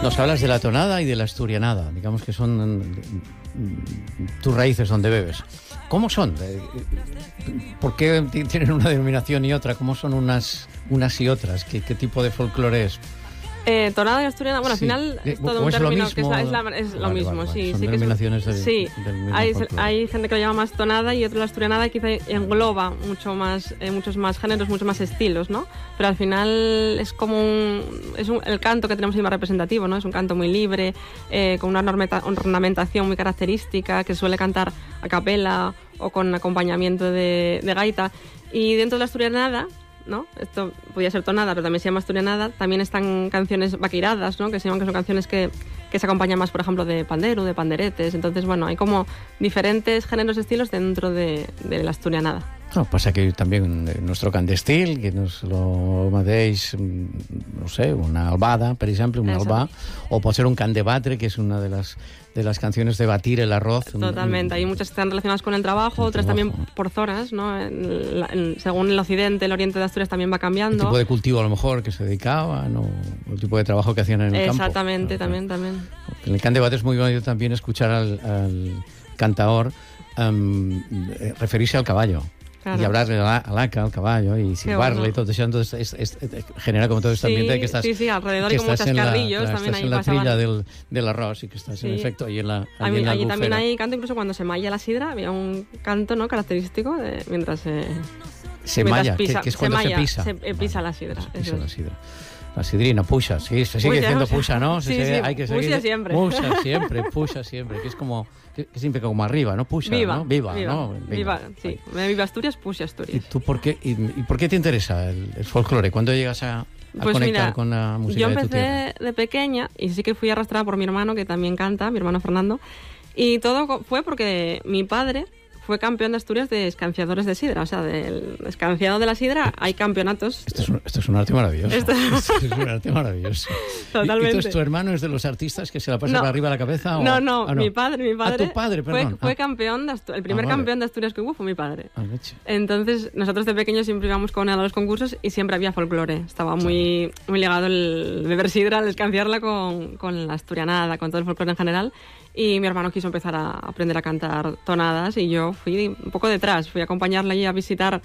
Nos hablas de la tonada y de la asturianada, digamos que son tus raíces donde bebes. ¿Cómo son? ¿Por qué tienen una denominación y otra? ¿Cómo son unas y otras? ¿Qué tipo de folclore es? Tonada y asturiana, bueno, Sí. al final es todo un término que es lo mismo, sí. Son Sí, denominaciones del mismo folclore. Hay gente que lo llama más tonada y otra la asturianada quizá engloba muchos más géneros, muchos más estilos, ¿no? Pero al final es como el canto que tenemos ahí más representativo, ¿no? Es un canto muy libre, con una ornamentación muy característica, que suele cantar a capela o con acompañamiento de gaita. Y dentro de la asturianada, ¿no? Esto podía ser tonada, pero también se llama asturianada. También están canciones vaqueiradas, ¿no? Que se llaman, que son canciones que se acompañan más, por ejemplo, de pandero, de panderetes. Entonces, bueno, hay como diferentes géneros, estilos dentro de la asturianada. No, pasa que también nuestro candestil, que nos lo mateix, no sé, una albada, por ejemplo, una albà, o puede ser un can de batre, que es una de las canciones de batir el arroz. Totalmente, hay muchas que están relacionadas con el trabajo, otras también por zonas, ¿no? Según el occidente, el oriente de Asturias también va cambiando. El tipo de cultivo a lo mejor que se dedicaban, o el tipo de trabajo que hacían en el campo. Exactamente, también. En el can de batre es muy bonito también escuchar al cantaor referirse al caballo. Claro. Y hablarle al haca, al caballo, y silbarle y todo eso. Entonces genera como todo este ambiente que estás... Sí, alrededor hay como chascarrillos. También estás en la trilla del arroz y que estás en efecto ahí en la allí también hay canto, incluso cuando se malla la sidra, había un canto, ¿no?, característico mientras malla, pisa, que es cuando se pisa. Se pisa la sidra. Se pisa la sidra. La sidrina, puxa, sí, se sigue diciendo puxa, ¿no? Hay que seguir. Puxa siempre. Puxa siempre, que es como, que siempre como arriba, ¿no? Puxa, viva, ¿no? Viva, ¿no? Viva, sí. Viva Asturias, puxa Asturias. ¿Y tú por qué te interesa el folclore? ¿Cuándo llegas a conectar con la música de tu tierra? Yo empecé de pequeña y sí que fui arrastrada por mi hermano, que también canta, mi hermano Fernando, y todo fue porque mi padre fue campeón de Asturias de escanciadores de sidra. O sea, del escanciado de la sidra hay campeonatos. Esto es un arte maravilloso. Esto es un arte maravilloso. Totalmente. ¿Y entonces tu hermano es de los artistas que se la pasa para arriba de la cabeza? No. Mi padre. Tu padre, perdón. Fue campeón de Asturias. El primer campeón de Asturias que hubo fue mi padre. Entonces, nosotros de pequeños siempre íbamos con él a los concursos y siempre había folclore. Estaba muy ligado el beber sidra, el escanciarla con la asturianada, con todo el folclore en general. Y mi hermano quiso empezar a aprender a cantar tonadas y yo fui un poco detrás. Fui a acompañarle allí a visitar